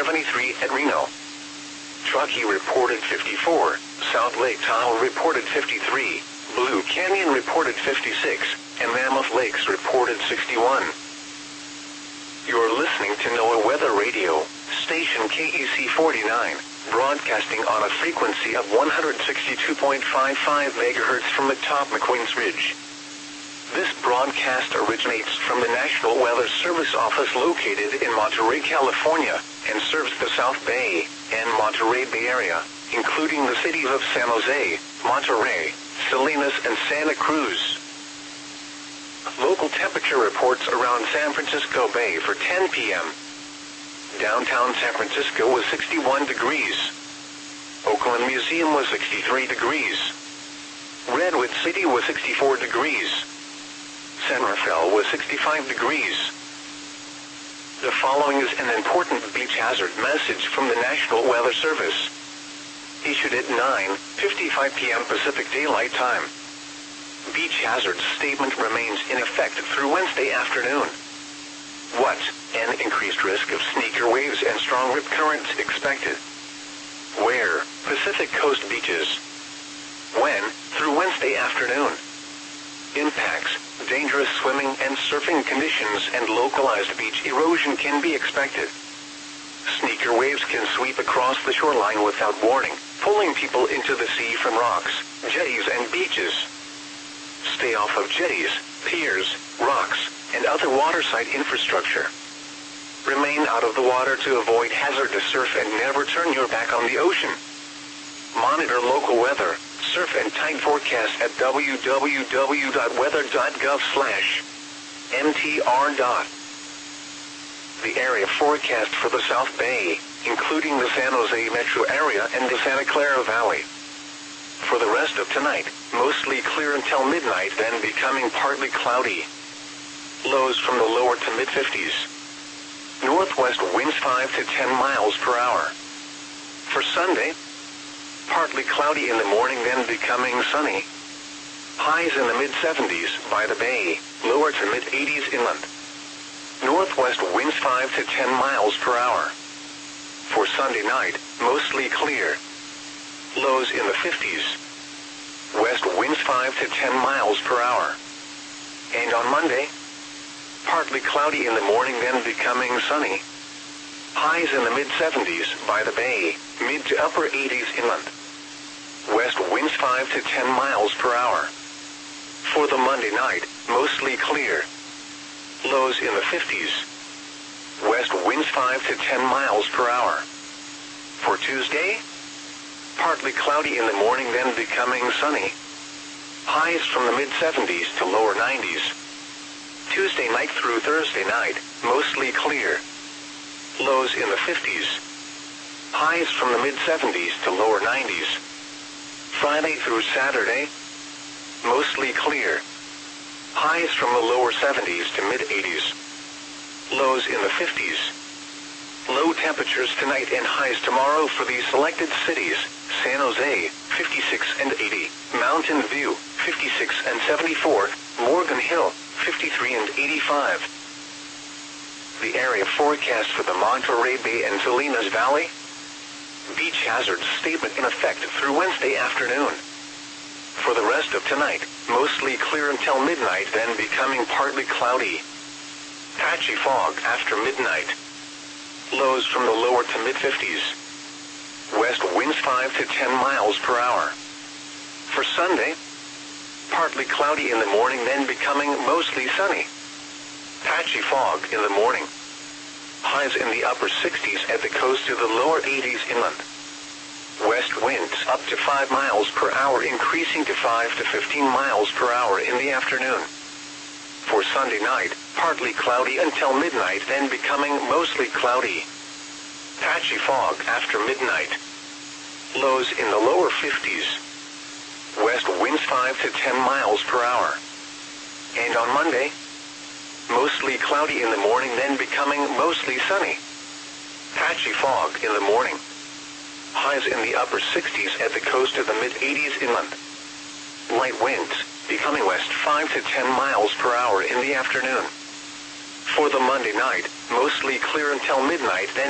73 at Reno. Truckee reported 54, South Lake Tahoe reported 53, Blue Canyon reported 56, and Mammoth Lakes reported 61. You're listening to NOAA Weather Radio, station KEC 49, broadcasting on a frequency of 162.55 MHz from atop McQueen's Ridge. This broadcast originates from the National Weather Service office located in Monterey, California, and serves the South Bay and Monterey Bay area, including the cities of San Jose, Monterey, Salinas, and Santa Cruz. Local temperature reports around San Francisco Bay for 10 p.m. Downtown San Francisco was 61 degrees. Oakland Museum was 63 degrees. Redwood City was 64 degrees. San Rafael was 65 degrees. The following is an important beach hazard message from the National Weather Service. Issued at 9:55 p.m. Pacific Daylight Time. Beach hazard statement remains in effect through Wednesday afternoon. What? An increased risk of sneaker waves and strong rip currents expected. Where? Pacific Coast beaches. When? Through Wednesday afternoon. Impacts, dangerous swimming and surfing conditions and localized beach erosion can be expected. Sneaker waves can sweep across the shoreline without warning, pulling people into the sea from rocks, jetties and beaches. Stay off of jetties, piers, rocks, and other waterside infrastructure. Remain out of the water to avoid hazardous surf and never turn your back on the ocean. Monitor local weather, surf and tide forecast at www.weather.gov/mtr. The area forecast for the South Bay, including the San Jose metro area and the Santa Clara Valley. For the rest of tonight, mostly clear until midnight, then becoming partly cloudy. Lows from the lower to mid-50s. Northwest winds 5 to 10 miles per hour. For Sunday, partly cloudy in the morning, then becoming sunny. Highs in the mid-70s by the bay, lower to mid-80s inland. Northwest winds 5 to 10 miles per hour. For Sunday night, mostly clear. Lows in the 50s. West winds 5 to 10 miles per hour. And on Monday, partly cloudy in the morning, then becoming sunny. Highs in the mid-70s by the bay, mid to upper 80s inland. West winds 5 to 10 miles per hour. For the Monday night, mostly clear. Lows in the 50s. West winds 5 to 10 miles per hour. For Tuesday, partly cloudy in the morning, then becoming sunny. Highs from the mid-70s to lower 90s. Tuesday night through Thursday night, mostly clear. Lows in the 50s. Highs from the mid-70s to lower 90s. Friday through Saturday, mostly clear. Highs from the lower 70s to mid-80s. Lows in the 50s. Low temperatures tonight and highs tomorrow for these selected cities: San Jose, 56 and 80, Mountain View, 56 and 74, Morgan Hill, 53 and 85. The area forecast for the Monterey Bay and Salinas Valley. Beach hazard statement in effect through Wednesday afternoon. For the rest of tonight, mostly clear until midnight, then becoming partly cloudy. Patchy fog after midnight. Lows from the lower to mid-50s. West winds 5 to 10 miles per hour. For Sunday, partly cloudy in the morning, then becoming mostly sunny. Patchy fog in the morning. Highs in the upper 60s at the coast to the lower 80s inland. West winds up to 5 miles per hour, increasing to 5 to 15 miles per hour in the afternoon. For Sunday night, partly cloudy until midnight, then becoming mostly cloudy. Patchy fog after midnight. Lows in the lower 50s. West winds 5 to 10 miles per hour. And on Monday, mostly cloudy in the morning, then becoming mostly sunny. Patchy fog in the morning. Highs in the upper 60s at the coast to the mid-80s inland. Light winds, becoming west 5 to 10 miles per hour in the afternoon. For the Monday night, mostly clear until midnight, then